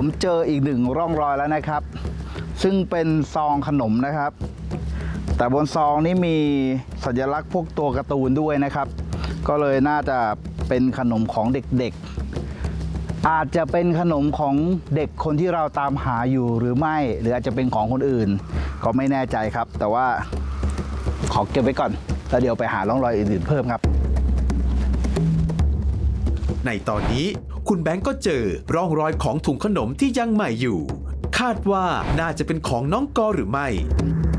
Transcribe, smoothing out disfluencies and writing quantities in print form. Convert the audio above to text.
ผมเจออีกหนึ่งร่องรอยแล้วนะครับ ซึ่งเป็นซองขนมนะครับ แต่บนซองนี้มีสัญลักษณ์พวกตัวการ์ตูนด้วยนะครับ ก็เลยน่าจะเป็นขนมของเด็กๆอาจจะเป็นขนมของเด็กคนที่เราตามหาอยู่หรือไม่หรืออาจจะเป็นของคนอื่นก็ไม่แน่ใจครับแต่ว่าขอเก็บไว้ก่อนแล้วเดี๋ยวไปหาร่องรอยอื่นๆเพิ่มครับในตอนนี้คุณแบงก์ก็เจอร่องรอยของถุงขนมที่ยังใหม่อยู่คาดว่าน่าจะเป็นของน้องกอหรือไม่